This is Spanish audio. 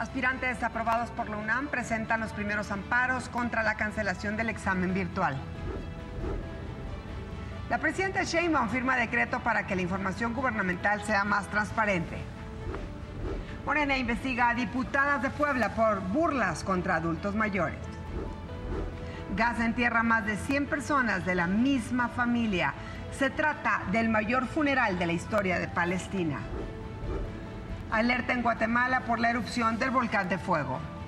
Aspirantes aprobados por la UNAM presentan los primeros amparos contra la cancelación del examen virtual. La presidenta Sheinbaum firma decreto para que la información gubernamental sea más transparente. Morena investiga a diputadas de Puebla por burlas contra adultos mayores. Gaza entierra a más de 100 personas de la misma familia. Se trata del mayor funeral de la historia de Palestina. Alerta en Guatemala por la erupción del volcán de fuego.